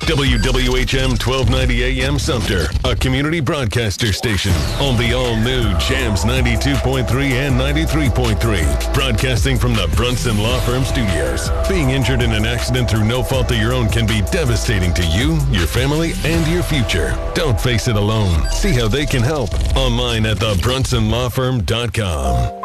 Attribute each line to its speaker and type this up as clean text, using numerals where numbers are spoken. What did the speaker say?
Speaker 1: WWHM 1290 AM Sumter, a community broadcaster station on the all-new Jams 92.3 and 93.3. Broadcasting from the Brunson Law Firm Studios. Being injured in an accident through no fault of your own can be devastating to you, your family, and your future. Don't face it alone. See how they can help online at thebrunsonlawfirm.com.